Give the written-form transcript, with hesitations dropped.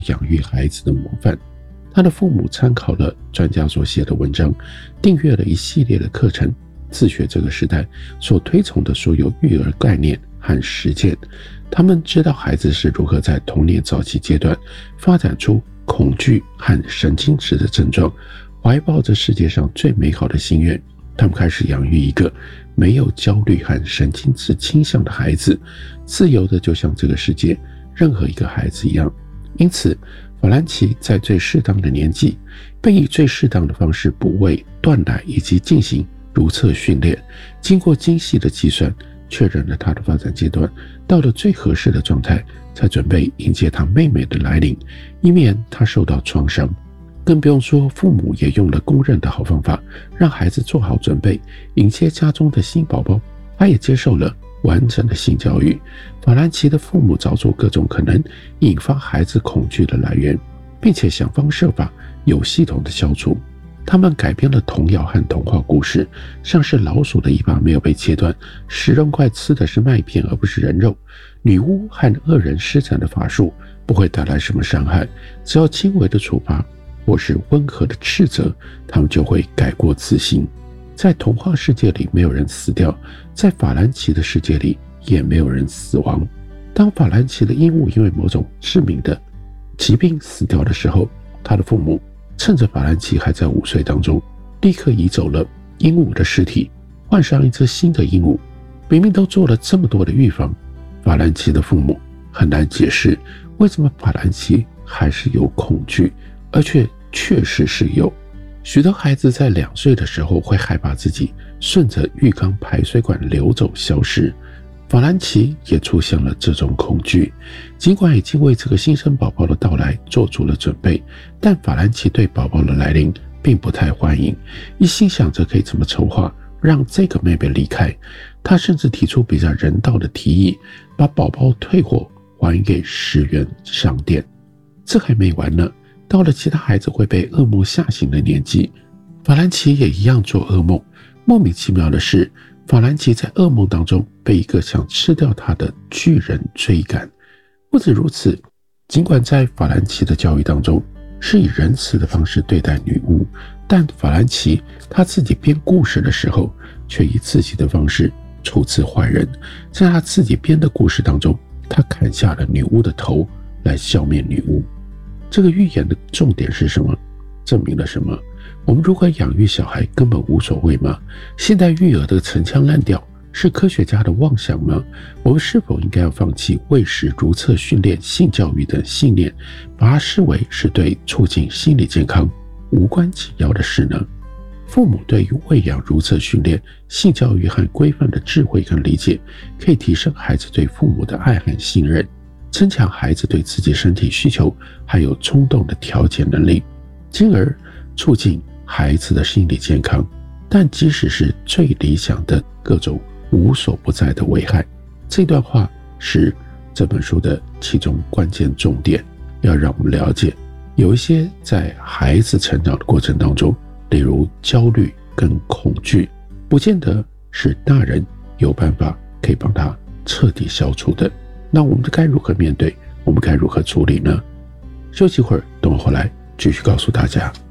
养育孩子的模范。他的父母参考了专家所写的文章，订阅了一系列的课程，自学这个时代所推崇的所有育儿概念和实践。他们知道孩子是如何在童年早期阶段发展出恐惧和神经质的症状，怀抱着世界上最美好的心愿，他们开始养育一个没有焦虑和神经质倾向的孩子，自由的就像这个世界任何一个孩子一样。因此法兰奇在最适当的年纪被以最适当的方式补喂、断奶以及进行如厕训练，经过精细的计算，确认了他的发展阶段到了最合适的状态，才准备迎接他妹妹的来临，以免他受到创伤。更不用说父母也用了公认的好方法，让孩子做好准备迎接家中的新宝宝。他也接受了完整的性教育。法兰奇的父母找出各种可能引发孩子恐惧的来源，并且想方设法有系统的消除。他们改编了童谣和童话故事，像是老鼠的尾巴没有被切断，食人怪吃的是麦片而不是人肉，女巫和恶人施展的法术不会带来什么伤害，只要轻微的处罚或是温和的斥责，他们就会改过自新。在童话世界里没有人死掉，在法兰奇的世界里也没有人死亡。当法兰奇的鹦鹉因为某种致命的疾病死掉的时候，他的父母趁着法兰奇还在午睡当中，立刻移走了鹦鹉的尸体，换上一只新的鹦鹉。明明都做了这么多的预防，法兰奇的父母很难解释为什么法兰奇还是有恐惧，而且确实是有。许多孩子在2岁的时候会害怕自己顺着浴缸排水管流走消失，法兰奇也出现了这种恐惧。尽管已经为这个新生宝宝的到来做出了准备，但法兰奇对宝宝的来临并不太欢迎，一心想着可以怎么筹划让这个妹妹离开。他甚至提出比较人道的提议，把宝宝退货还给10元商店。这还没完呢，到了其他孩子会被噩梦吓醒的年纪，法兰奇也一样做噩梦。莫名其妙的是，法兰奇在噩梦当中被一个想吃掉他的巨人追赶。不止如此，尽管在法兰奇的教育当中是以仁慈的方式对待女巫，但法兰奇他自己编故事的时候却以自己的方式处置坏人。在他自己编的故事当中，他砍下了女巫的头来消灭女巫。这个预言的重点是什么？证明了什么？我们如何养育小孩根本无所谓吗？现代育儿的陈腔滥调是科学家的妄想吗？我们是否应该要放弃喂食、如厕训练、性教育等信念，把它视为是对促进心理健康无关紧要的事呢？父母对于喂养、如厕训练、性教育和规范的智慧跟理解，可以提升孩子对父母的爱和信任，增强孩子对自己身体需求还有冲动的调节能力，进而促进孩子的心理健康。但即使是最理想的各种无所不在的危害，这段话是这本书的其中关键重点，要让我们了解有一些在孩子成长的过程当中，例如焦虑跟恐惧，不见得是大人有办法可以帮他彻底消除的。那我们该如何面对？我们该如何处理呢？休息会儿，等我回来继续告诉大家。